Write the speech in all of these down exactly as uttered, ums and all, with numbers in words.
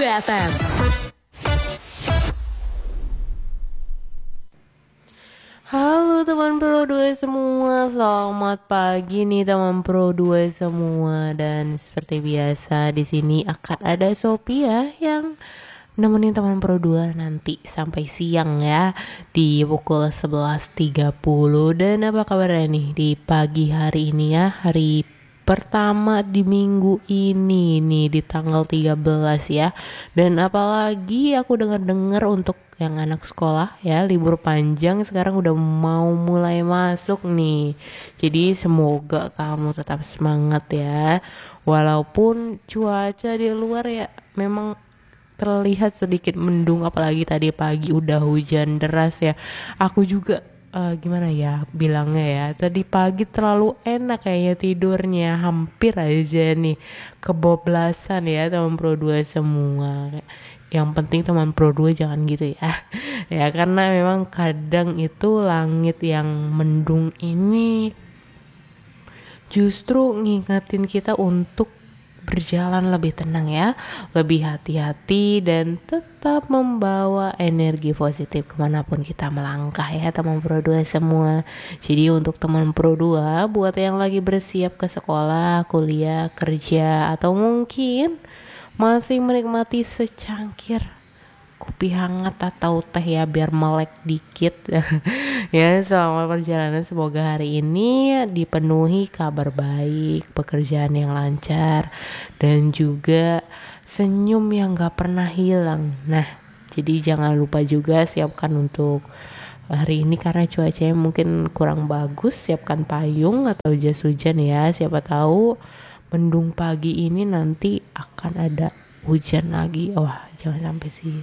F M. Halo teman Pro dua semua, selamat pagi nih teman Pro dua semua. Dan seperti biasa di sini akan ada Sophia yang nemenin teman Pro dua nanti sampai siang ya, di pukul sebelas tiga puluh. Dan apa kabarnya nih di pagi hari ini ya, hari pertama di minggu ini nih di tanggal tiga belas ya. Dan apalagi aku dengar-dengar untuk yang anak sekolah ya, libur panjang sekarang udah mau mulai masuk nih. Jadi semoga kamu tetap semangat ya. Walaupun cuaca di luar ya memang terlihat sedikit mendung, apalagi tadi pagi udah hujan deras ya. Aku juga eh, gimana ya bilangnya ya, tadi pagi terlalu enak kayaknya tidurnya, hampir aja nih kebablasan ya teman Pro dua semua. Yang penting teman Pro dua jangan gitu ya. Ya karena memang kadang itu langit yang mendung ini justru ngingetin kita untuk berjalan lebih tenang ya, lebih hati-hati dan tetap membawa energi positif kemanapun kita melangkah ya teman Pro dua semua. Jadi untuk teman Pro dua, buat yang lagi bersiap ke sekolah, kuliah, kerja, atau mungkin masih menikmati secangkir kopi hangat atau teh ya biar melek dikit ya, selama perjalanan semoga hari ini dipenuhi kabar baik, pekerjaan yang lancar, dan juga senyum yang gak pernah hilang. Nah jadi jangan lupa juga siapkan untuk hari ini karena cuacanya mungkin kurang bagus, siapkan payung atau jas hujan ya, siapa tahu mendung pagi ini nanti akan ada hujan lagi. Wah jangan sampai sih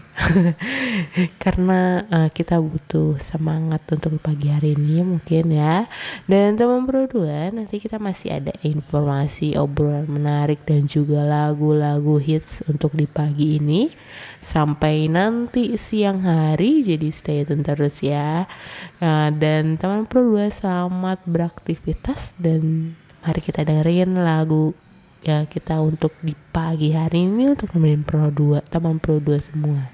karena uh, kita butuh semangat untuk pagi hari ini mungkin ya. Dan teman Pro dua, nanti kita masih ada informasi, obrolan menarik, dan juga lagu-lagu hits untuk di pagi ini sampai nanti siang hari. Jadi stay tune terus ya. Uh, dan teman Pro dua selamat beraktivitas, dan mari kita dengerin lagu ya kita untuk di pagi hari ini untuk nemenin Pro dua, teman Pro dua semua.